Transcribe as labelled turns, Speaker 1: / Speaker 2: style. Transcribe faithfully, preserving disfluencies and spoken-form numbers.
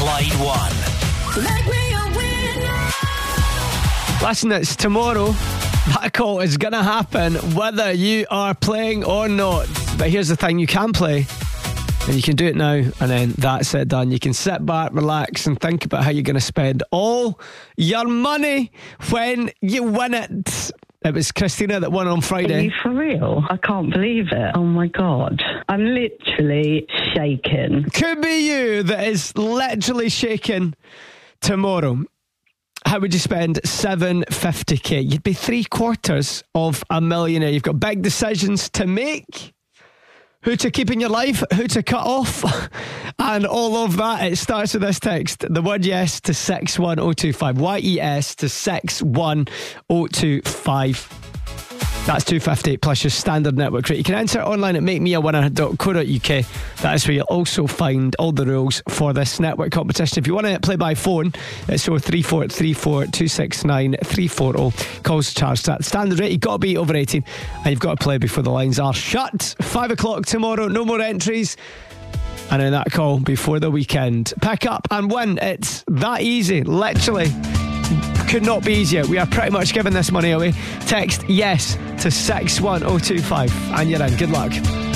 Speaker 1: Clyde One.
Speaker 2: Make me a winner.
Speaker 3: Listen, it's tomorrow. That call is going to happen whether you are playing or not. But here's the thing, you can play. And you can do it now, and then that's it done. You can sit back, relax, and think about how you're going to spend all your money when you win it. It was Christina that won on Friday.
Speaker 4: Are you for real? I can't believe it. Oh my God. I'm literally shaking.
Speaker 3: Could be you that is literally shaking tomorrow. How would you spend seven hundred fifty k? You'd be three quarters of a millionaire. You've got big decisions to make. Who to keep in your life, who to cut off, and all of that. It starts with this text. The word yes to six one oh two five. Y E S to six one oh two five. That's two hundred fifty plus your standard network rate. You can enter online at make me a winner dot co dot uk. That is where you'll also find all the rules for this network competition. If you want to play by phone, it's oh three four three four two six nine three four oh. Calls charged at standard rate. You've got to be over eighteen and you've got to play before the lines are shut. Five o'clock tomorrow, no more entries. And in that call before the weekend, pick up and win. It's that easy, literally. Could not be easier. We are pretty much giving this money away. Text yes to six one oh two five and you're in. Good luck.